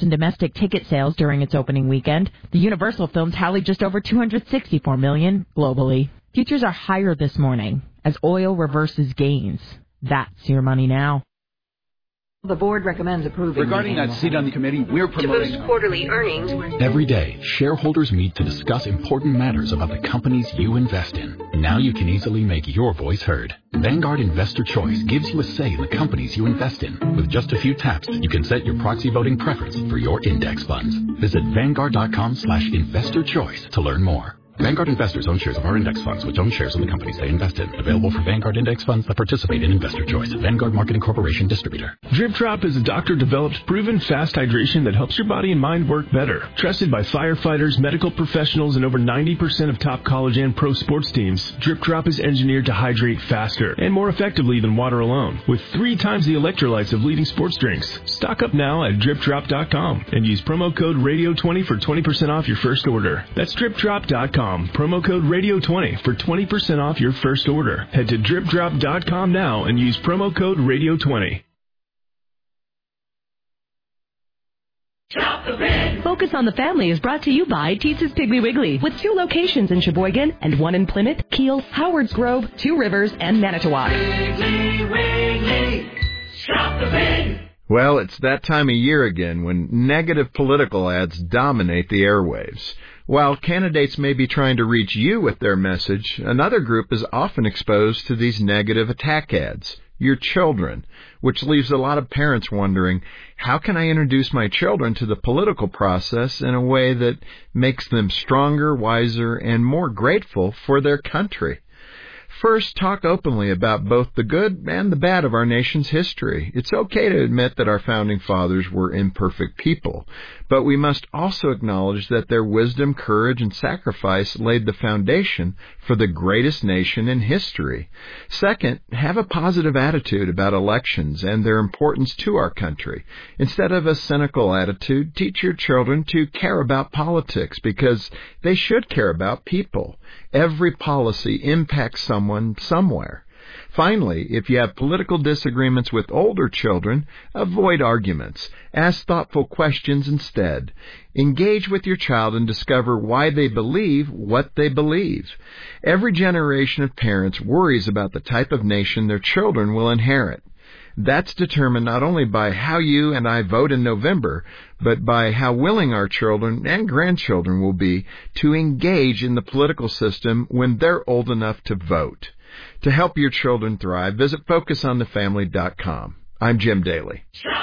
in domestic ticket sales during its opening weekend. The Universal film tallied just over $264 million globally. Futures are higher this morning as oil reverses gains. That's your money now. The board recommends approving. Regarding that seat on the committee, we're promoting to boost quarterly earnings. Every day, shareholders meet to discuss important matters about the companies you invest in. Now you can easily make your voice heard. Vanguard Investor Choice gives you a say in the companies you invest in. With just a few taps, you can set your proxy voting preference for your index funds. Visit Vanguard.com/investorchoice to learn more. Vanguard investors own shares of our index funds, which own shares in the companies they invest in. Available for Vanguard index funds that participate in Investor Choice. Vanguard Marketing Corporation distributor. Drip Drop is a doctor-developed, proven fast hydration that helps your body and mind work better. Trusted by firefighters, medical professionals, and over 90% of top college and pro sports teams, Drip Drop is engineered to hydrate faster and more effectively than water alone, with 3 times the electrolytes of leading sports drinks. Stock up now at DripDrop.com and use promo code RADIO20 for 20% off your first order. That's DripDrop.com. Promo code RADIO20 for 20% off your first order. Head to DripDrop.com now and use promo code RADIO20. Focus on the Family is brought to you by Teetza's Piggly Wiggly, with 2 locations in Sheboygan and 1 in Plymouth, Kiel, Howards Grove, 2 Rivers, and Manitowoc. Piggly Wiggly, shop the pig. Well, it's that time of year again when negative political ads dominate the airwaves. While candidates may be trying to reach you with their message, another group is often exposed to these negative attack ads, your children, which leaves a lot of parents wondering, how can I introduce my children to the political process in a way that makes them stronger, wiser, and more grateful for their country? First, talk openly about both the good and the bad of our nation's history. It's okay to admit that our founding fathers were imperfect people, but we must also acknowledge that their wisdom, courage, and sacrifice laid the foundation for the greatest nation in history. Second, have a positive attitude about elections and their importance to our country. Instead of a cynical attitude, teach your children to care about politics because they should care about people. Every policy impacts someone somewhere. Finally, if you have political disagreements with older children, avoid arguments. Ask thoughtful questions instead. Engage with your child and discover why they believe what they believe. Every generation of parents worries about the type of nation their children will inherit. That's determined not only by how you and I vote in November, but by how willing our children and grandchildren will be to engage in the political system when they're old enough to vote. To help your children thrive, visit FocusOnTheFamily.com. I'm Jim Daly.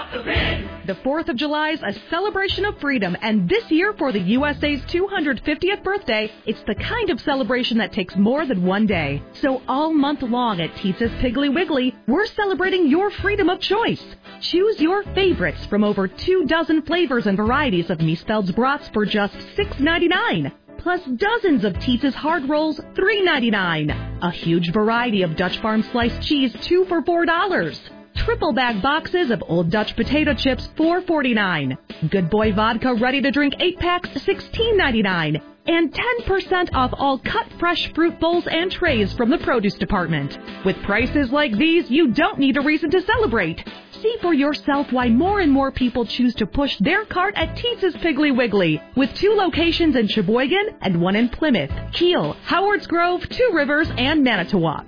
The 4th of July is a celebration of freedom, and this year for the USA's 250th birthday, it's the kind of celebration that takes more than one day. So all month long at Teetza's Piggly Wiggly, we're celebrating your freedom of choice. Choose your favorites from over 24 flavors and varieties of Miss Feld's brats for just $6.99. Plus dozens of Teetza's hard rolls, $3.99. A huge variety of Dutch Farm sliced cheese, 2 for $4. Triple bag boxes of Old Dutch potato chips, $4.49. Good Boy vodka ready to drink 8 packs, $16.99. And 10% off all cut fresh fruit bowls and trays from the produce department. With prices like these, you don't need a reason to celebrate. See for yourself why more and more people choose to push their cart at Teetza's Piggly Wiggly, with 2 locations in Sheboygan and 1 in Plymouth, Kiel, Howards Grove, 2 Rivers, and Manitowoc.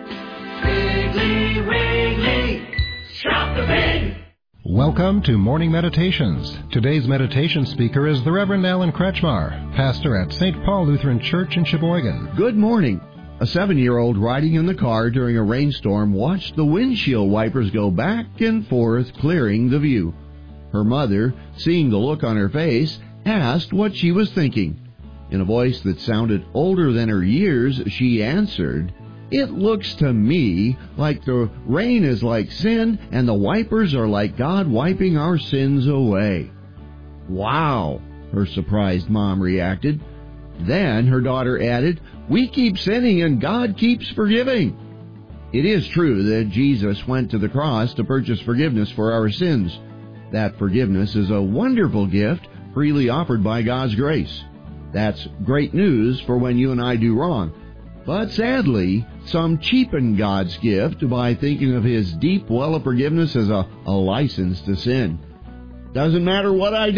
Piggly Wiggly, shop the pig. Welcome to Morning Meditations. Today's meditation speaker is the Reverend Alan Kretschmar, pastor at St. Paul Lutheran Church in Sheboygan. Good morning. A 7-year-old riding in the car during a rainstorm watched the windshield wipers go back and forth, clearing the view. Her mother, seeing the look on her face, asked what she was thinking. In a voice that sounded older than her years, she answered, "It looks to me like the rain is like sin and the wipers are like God wiping our sins away." "Wow," her surprised mom reacted. Then her daughter added, "We keep sinning and God keeps forgiving." It is true that Jesus went to the cross to purchase forgiveness for our sins. That forgiveness is a wonderful gift freely offered by God's grace. That's great news for when you and I do wrong. But sadly, some cheapen God's gift by thinking of His deep well of forgiveness as a license to sin. Doesn't matter what I do.